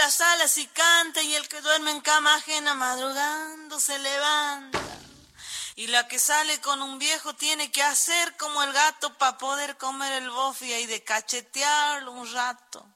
las alas y canta, y el que duerme en cama ajena madrugando se levanta. Y la que sale con un viejo tiene que hacer como el gato para poder comer el bofe y de cachetearlo un rato.